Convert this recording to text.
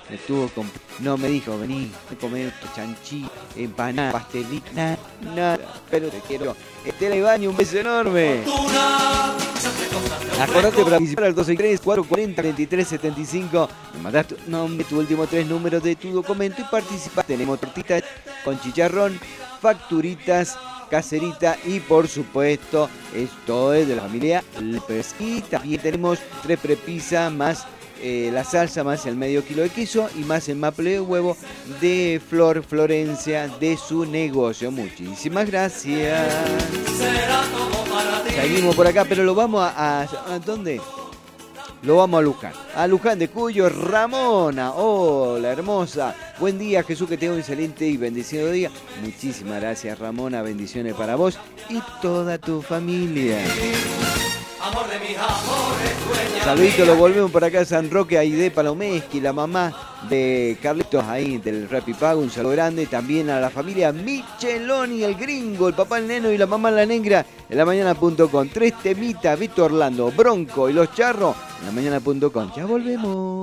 No me dijo, vení, comer chanchí, empanada, pastelita, nada, pero te quiero. Estela Ibañez, un beso enorme. Acordate para participar al 263-440-4375. Me mandás tu nombre, tu último 3 números de tu documento y participás. Tenemos tortitas con chicharrón, facturitas, caserita y por supuesto esto es de la familia López. Y también tenemos 3 prepisas más la salsa, más el medio kilo de queso y más el maple de huevo de Florencia de su negocio. Muchísimas gracias. Seguimos por acá, pero lo vamos ¿a dónde? Lo vamos a Luján. A Luján de Cuyo, Ramona. Hola, hermosa. Buen día, Jesús, que tenga un excelente y bendecido día. Muchísimas gracias, Ramona. Bendiciones para vos y toda tu familia. Amor de mis amores, saludito, lo volvemos por acá a San Roque, Aide Palomeschi, la mamá de Carlitos ahí del Rapipago, un saludo grande. También a la familia Micheloni, el gringo, el papá el neno y la mamá la negra, en la mañana.com. 3 temitas, Vito Orlando, Bronco y los charros, en la mañana.com. Ya volvemos.